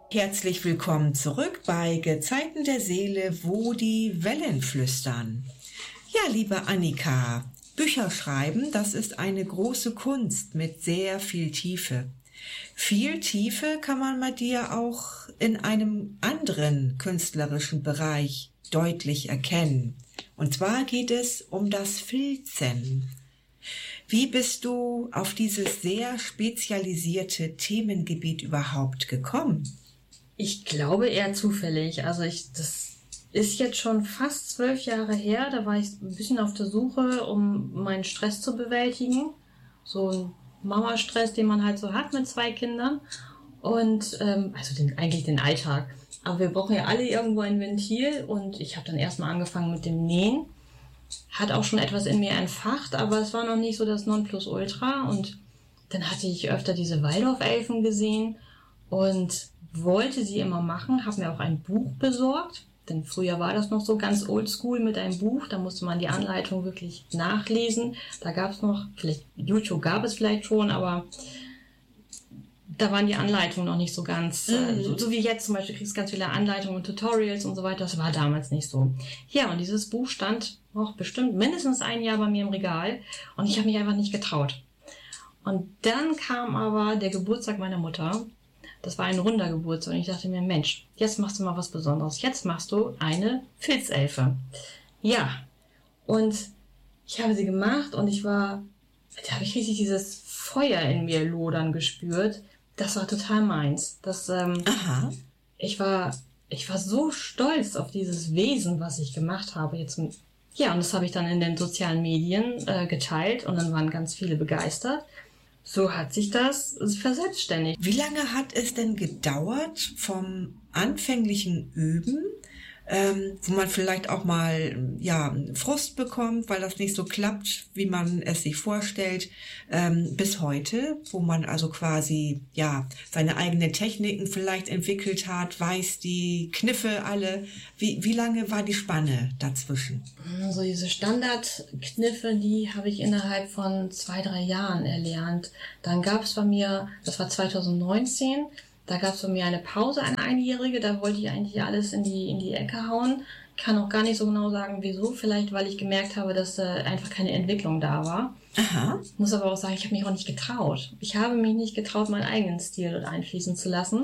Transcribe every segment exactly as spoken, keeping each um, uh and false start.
Herzlich willkommen zurück bei Gezeiten der Seele, wo die Wellen flüstern. Ja, liebe Annika, Bücher schreiben, das ist eine große Kunst mit sehr viel Tiefe. Viel Tiefe kann man bei dir auch in einem anderen künstlerischen Bereich deutlich erkennen. Und zwar geht es um das Filzen. Wie bist du auf dieses sehr spezialisierte Themengebiet überhaupt gekommen? Ich glaube eher zufällig. Also ich, das ist jetzt schon fast zwölf Jahre her. Da war ich ein bisschen auf der Suche, um meinen Stress zu bewältigen. So ein Mama-Stress, den man halt so hat mit zwei Kindern. Und ähm, also den, eigentlich den Alltag. Aber wir brauchen ja alle irgendwo ein Ventil. Und ich habe dann erstmal angefangen mit dem Nähen. Hat auch schon etwas in mir entfacht, aber es war noch nicht so das Nonplusultra. Und dann hatte ich öfter diese Waldorfelfen gesehen und wollte sie immer machen, habe mir auch ein Buch besorgt, denn früher war das noch so ganz oldschool mit einem Buch, da musste man die Anleitung wirklich nachlesen. Da gab es noch, vielleicht YouTube gab es vielleicht schon, aber da waren die Anleitungen noch nicht so ganz, mhm. äh, so, so wie jetzt zum Beispiel, kriegst du ganz viele Anleitungen und Tutorials und so weiter, das war damals nicht so. Ja, und dieses Buch stand auch bestimmt mindestens ein Jahr bei mir im Regal und ich habe mich einfach nicht getraut. Und dann kam aber der Geburtstag meiner Mutter. Das war ein runder Geburtstag und ich dachte mir, Mensch, jetzt machst du mal was Besonderes. Jetzt machst du eine Filzelfe. Ja, und ich habe sie gemacht und ich war, da habe ich richtig dieses Feuer in mir lodern gespürt. Das war total meins. Das, ähm, Aha. Ich war, ich war so stolz auf dieses Wesen, was ich gemacht habe. Jetzt, ja, und das habe ich dann in den sozialen Medien äh, geteilt und dann waren ganz viele begeistert. So hat sich das verselbstständigt. Wie lange hat es denn gedauert vom anfänglichen Üben, ähm, wo man vielleicht auch mal ja Frust bekommt, weil das nicht so klappt, wie man es sich vorstellt, ähm, bis heute, wo man also quasi ja seine eigenen Techniken vielleicht entwickelt hat, weiß die Kniffe alle. Wie, wie lange war die Spanne dazwischen? So diese Standardkniffe, die habe ich innerhalb von zwei, drei Jahren erlernt. Dann gab es bei mir, das war zwanzig neunzehn, da gab es bei mir eine Pause, eine einjährige, da wollte ich eigentlich alles in die in die Ecke hauen. Kann auch gar nicht so genau sagen, wieso. Vielleicht, weil ich gemerkt habe, dass äh, einfach keine Entwicklung da war. Aha. Muss aber auch sagen, ich habe mich auch nicht getraut. Ich habe mich nicht getraut, meinen eigenen Stil dort einfließen zu lassen.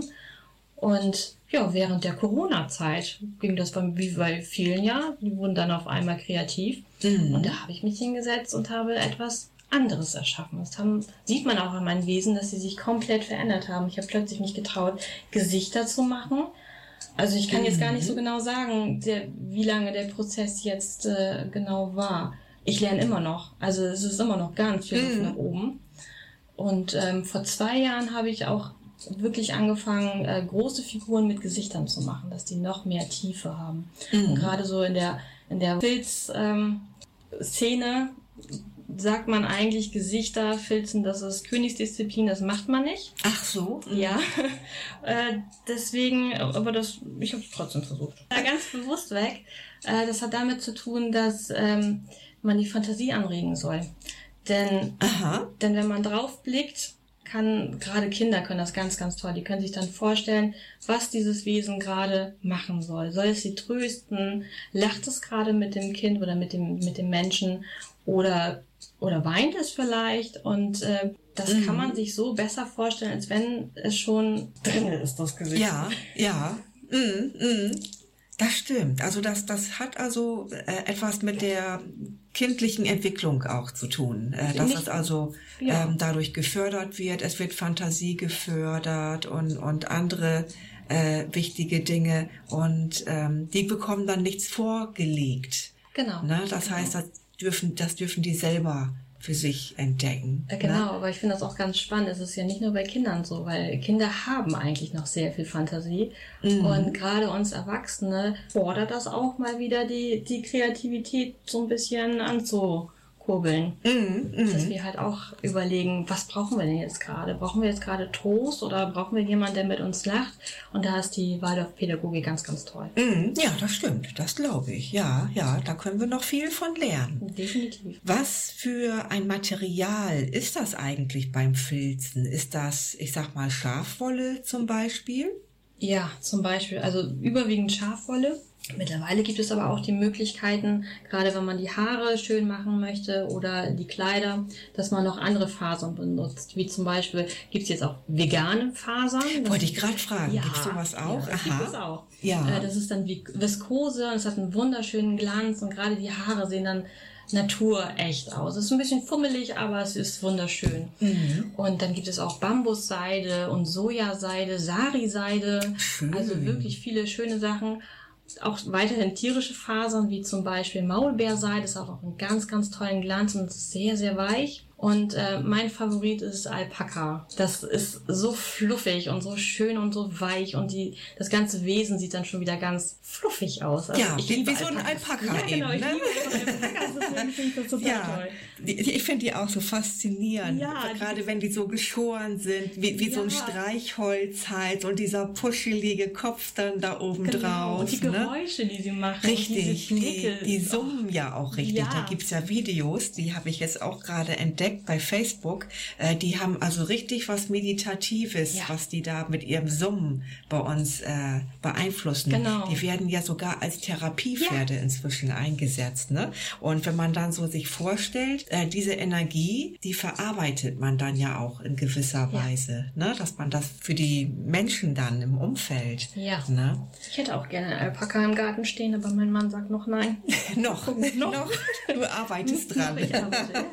Und ja, während der Corona-Zeit ging das bei, wie bei vielen ja. Die wurden dann auf einmal kreativ. Mhm. Und da habe ich mich hingesetzt und habe etwas anderes erschaffen. Das haben, sieht man auch an meinem Wesen, dass sie sich komplett verändert haben. Ich habe plötzlich mich getraut, Gesichter zu machen. Also ich kann jetzt gar nicht so genau sagen, der, wie lange der Prozess jetzt äh, genau war. Ich lerne immer noch. Also es ist immer noch ganz viel Luft nach oben. Und ähm, vor zwei Jahren habe ich auch wirklich angefangen, äh, große Figuren mit Gesichtern zu machen, dass die noch mehr Tiefe haben. Mhm. Und gerade so in der in der Filz-Szene ähm, sagt man eigentlich, Gesichter filzen, das ist Königsdisziplin, das macht man nicht. Ach so? Mhm. Ja. äh, deswegen, aber das, ich habe es trotzdem versucht. Ja, ganz bewusst weg. Äh, das hat damit zu tun, dass ähm, man die Fantasie anregen soll. Denn, Aha. denn wenn man drauf blickt, kann, gerade Kinder können das ganz, ganz toll. Die können sich dann vorstellen, was dieses Wesen gerade machen soll. Soll es sie trösten? Lacht es gerade mit dem Kind oder mit dem, mit dem Menschen? Oder, oder weint es vielleicht? Und äh, das mhm. kann man sich so besser vorstellen, als wenn es schon drin ist, das Gesicht. Ja, ja. Mhm, mhm. Das stimmt. Also das, das hat also äh, etwas mit der kindlichen Entwicklung auch zu tun, äh, dass Nicht, es also ja. ähm, dadurch gefördert wird. Es wird Fantasie gefördert und und andere äh, wichtige Dinge und ähm, die bekommen dann nichts vorgelegt. Genau. Ne? Das genau. heißt, das dürfen das dürfen die selber für sich entdecken. Ja, genau, ne? aber ich finde das auch ganz spannend. Es ist ja nicht nur bei Kindern so, weil Kinder haben eigentlich noch sehr viel Fantasie. Mhm. Und gerade uns Erwachsene fordert das auch mal wieder, die, die Kreativität so ein bisschen anzukurbeln. Mhm. Dass wir halt auch überlegen, was brauchen wir denn jetzt gerade? Brauchen wir jetzt gerade Trost oder brauchen wir jemanden, der mit uns lacht? Und da ist die Waldorfpädagogik ganz, ganz toll. Mhm. Ja, das stimmt. Das glaube ich. Ja, ja, da können wir noch viel von lernen. Definitiv. Was für ein Material ist das eigentlich beim Filzen? Ist das, ich sag mal, Schafwolle zum Beispiel? Ja, zum Beispiel, also überwiegend Schafwolle. Mittlerweile gibt es aber auch die Möglichkeiten, gerade wenn man die Haare schön machen möchte oder die Kleider, dass man noch andere Fasern benutzt. Wie zum Beispiel gibt es jetzt auch vegane Fasern. Das Wollte ich gerade fragen, ja, gibt es sowas auch? Ja, das Aha. gibt es auch. Ja. Äh, Das ist dann wie Viskose und es hat einen wunderschönen Glanz und gerade die Haare sehen dann naturecht aus. Es ist ein bisschen fummelig, aber es ist wunderschön. Mhm. Und dann gibt es auch Bambusseide und Sojaseide, Sari-Seide. Schön. Also wirklich viele schöne Sachen. Auch weiterhin tierische Fasern, wie zum Beispiel Maulbeerseide, ist auch einen ganz, ganz tollen Glanz und ist sehr, sehr weich. Und äh, mein Favorit ist Alpaka. Das ist so fluffig und so schön und so weich und die, das ganze Wesen sieht dann schon wieder ganz fluffig aus. Also ja, ich wie, liebe wie so ein Alpakas. Alpaka Ja, genau, eben. ich Ne? liebe Alpakas, deswegen finde ich das total Ja, toll. die, die- ich finde die auch so faszinierend. Ja, die- Gerade wenn die so geschoren sind, wie, wie so ein Ja. Streichholz halt und dieser puschelige Kopf dann da oben Genau, drauf. und die ne? Geräusche, die sie machen. und Richtig, diese die, Blicke. die summen ja auch richtig. Ja. Da gibt's ja Videos, die habe ich jetzt auch gerade entdeckt bei Facebook. Äh, die haben also richtig was Meditatives, Ja. was die da mit ihrem Summen bei uns äh, beeinflussen. Genau. Die werden ja sogar als Therapiepferde inzwischen eingesetzt. Ne? Und wenn man dann so sich vorstellt, äh, diese Energie, die verarbeitet man dann ja auch in gewisser Ja. Weise. Ne? Dass man das für die Menschen dann im Umfeld. Ja. Ne? Ich hätte auch gerne einen Alpaka im Garten stehen, aber mein Mann sagt noch nein. noch, Noch. noch. Du arbeitest dran. Ich arbeite, ja.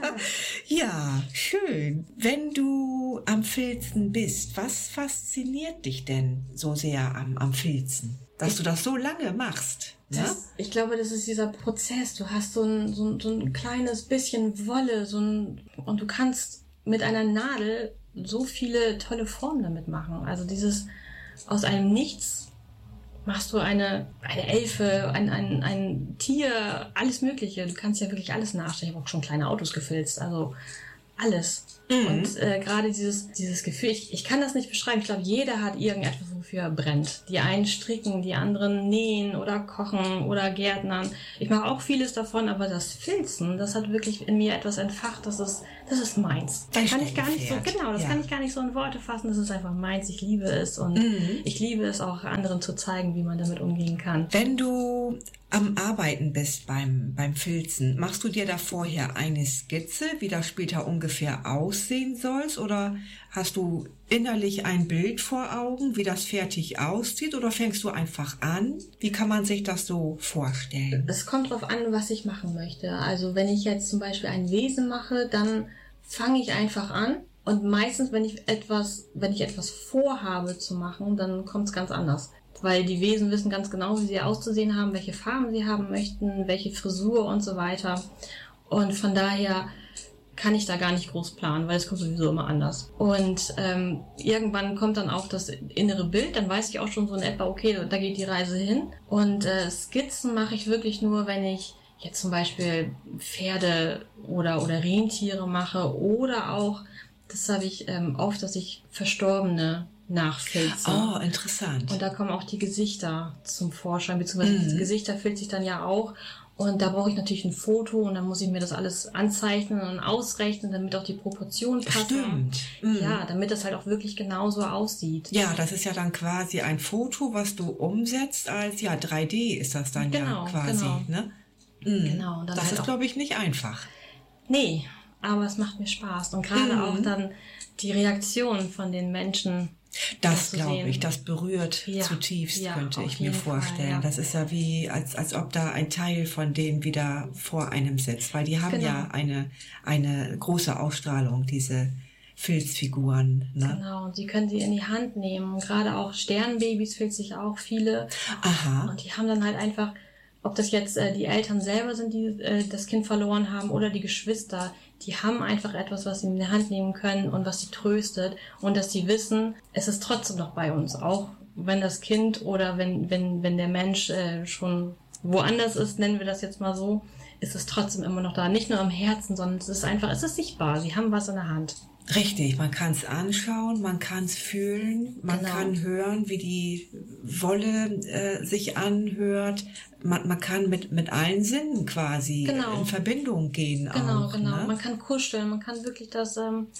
Ja, schön. Wenn du am Filzen bist, was fasziniert dich denn so sehr am, am Filzen? Dass du das so lange machst. Ne? Das, ich glaube, das ist dieser Prozess. Du hast so ein, so ein, so ein kleines bisschen Wolle so ein, und du kannst mit einer Nadel so viele tolle Formen damit machen. Also dieses aus einem Nichts machst du eine, eine Elfe, ein, ein, ein Tier, alles Mögliche. Du kannst ja wirklich alles nachstellen. Ich habe auch schon kleine Autos gefilzt, also alles. Mhm. Und äh, gerade dieses, dieses Gefühl, ich, ich kann das nicht beschreiben. Ich glaube, jeder hat irgendetwas, wofür er brennt. Die einen stricken, die anderen nähen oder kochen oder gärtnern. Ich mache auch vieles davon, aber das Filzen, das hat wirklich in mir etwas entfacht. Das ist, das ist meins. Das Dein kann ich gar nicht so, Steckenpferd. genau, das Ja. kann ich gar nicht so in Worte fassen. Das ist einfach meins. Ich liebe es und Mhm. ich liebe es auch anderen zu zeigen, wie man damit umgehen kann. Wenn du am Arbeiten bist beim, beim Filzen, machst du dir da vorher eine Skizze, wie das später ungefähr aussehen sollst? Oder hast du innerlich ein Bild vor Augen, wie das fertig aussieht? Oder fängst du einfach an? Wie kann man sich das so vorstellen? Es kommt drauf an, was ich machen möchte. Also wenn ich jetzt zum Beispiel ein Wesen mache, dann fange ich einfach an. Und meistens, wenn ich etwas, wenn ich etwas vorhabe zu machen, dann kommt es ganz anders. Weil die Wesen wissen ganz genau, wie sie auszusehen haben, welche Farben sie haben möchten, welche Frisur und so weiter. Und von daher kann ich da gar nicht groß planen, weil es kommt sowieso immer anders. Und ähm, irgendwann kommt dann auch das innere Bild, dann weiß ich auch schon so in etwa, okay, da geht die Reise hin. Und äh, Skizzen mache ich wirklich nur, wenn ich jetzt zum Beispiel Pferde oder, oder Rentiere mache oder auch, das habe ich ähm, oft, dass ich Verstorbene nachfilze. Oh, interessant. Und da kommen auch die Gesichter zum Vorschein, beziehungsweise die Gesichter filze ich dann ja auch. Und da brauche ich natürlich ein Foto und dann muss ich mir das alles anzeichnen und ausrechnen, damit auch die Proportionen passen. Stimmt. Mhm. Ja, damit das halt auch wirklich genauso aussieht. Ja, das ist ja dann quasi ein Foto, was du umsetzt als, ja, drei D ist das dann Genau, ja quasi. genau. Ne? Mhm. Genau, und dann Das halt ist, auch- glaube ich, nicht einfach. Nee, aber es macht mir Spaß. Und gerade Mhm. auch dann die Reaktion von den Menschen. Das zu glaube sehen. ich, das berührt Ja, zutiefst, ja, könnte auf ich mir jeden Fall, vorstellen. ja. Das ist ja wie, als, als ob da ein Teil von denen wieder vor einem sitzt, weil die haben Genau. ja eine, eine große Ausstrahlung, diese Filzfiguren. Ne? Genau, und sie können sie in die Hand nehmen. Und gerade auch Sternbabys filze ich auch viele. Aha. Und die haben dann halt einfach, ob das jetzt äh, die Eltern selber sind, die äh, das Kind verloren haben, oder die Geschwister, die haben einfach etwas, was sie in die Hand nehmen können und was sie tröstet. Und dass sie wissen, es ist trotzdem noch bei uns. Auch wenn das Kind oder wenn, wenn, wenn der Mensch äh, schon woanders ist, nennen wir das jetzt mal so, ist es trotzdem immer noch da. Nicht nur im Herzen, sondern es ist einfach, es ist sichtbar. Sie haben was in der Hand. Richtig, man kann es anschauen, man kann es fühlen, man Genau. kann hören, wie die Wolle äh, sich anhört. Man, man kann mit, mit allen Sinnen quasi Genau. in Verbindung gehen Genau, auch. genau. Ne? Man kann kuscheln, man kann wirklich das, ähm,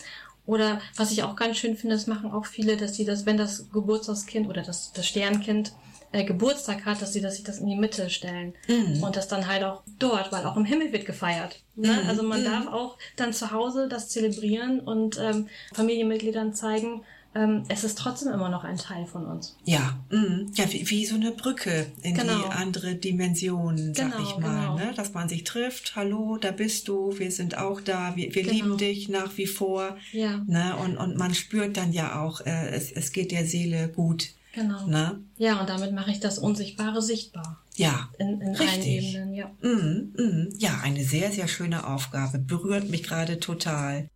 Oder was ich auch ganz schön finde, das machen auch viele, dass sie das, wenn das Geburtstagskind oder das, das Sternkind äh, Geburtstag hat, dass sie dass sich das in die Mitte stellen. Mhm. Und das dann halt auch dort, weil auch im Himmel wird gefeiert. Ne? Mhm. Also man mhm. darf auch dann zu Hause das zelebrieren und ähm, Familienmitgliedern zeigen, ähm, es ist trotzdem immer noch ein Teil von uns. Ja, mm, ja wie, wie so eine Brücke in genau. die andere Dimension, sag genau, ich mal. genau. Ne? Dass man sich trifft, hallo, da bist du, wir sind auch da, wir, wir genau. lieben dich nach wie vor. Ja. Ne? Und, und man spürt dann ja auch, äh, es, es geht der Seele gut. Genau. Ne? Ja, und damit mache ich das Unsichtbare sichtbar. Ja, in, in allen Ebenen, ja. Mm, mm, ja, eine sehr, sehr schöne Aufgabe. Berührt mich gerade total.